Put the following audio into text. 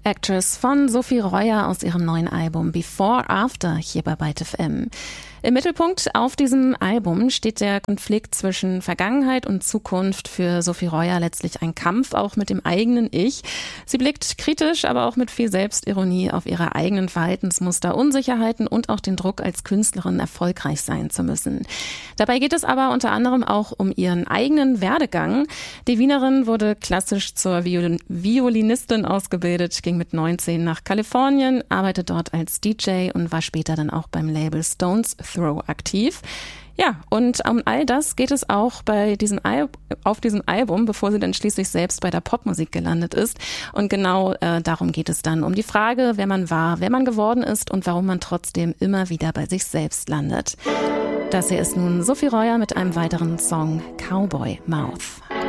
Actress von Sophie Reuer aus ihrem neuen Album Before After hier bei Byte FM. Im Mittelpunkt auf diesem Album steht der Konflikt zwischen Vergangenheit und Zukunft. Für Sophie Reuer letztlich ein Kampf, auch mit dem eigenen Ich. Sie blickt kritisch, aber auch mit viel Selbstironie auf ihre eigenen Verhaltensmuster, Unsicherheiten und auch den Druck, als Künstlerin erfolgreich sein zu müssen. Dabei geht es aber unter anderem auch um ihren eigenen Werdegang. Die Wienerin wurde klassisch zur Violinistin ausgebildet, ging mit 19 nach Kalifornien, arbeitet dort als DJ und war später dann auch beim Label Stones Throw aktiv. Ja, und um all das geht es auch auf diesem Album, bevor sie dann schließlich selbst bei der Popmusik gelandet ist. Und genau darum geht es dann, um die Frage, wer man war, wer man geworden ist und warum man trotzdem immer wieder bei sich selbst landet. Das hier ist nun Sophie Reuer mit einem weiteren Song, Cowboy Mouth.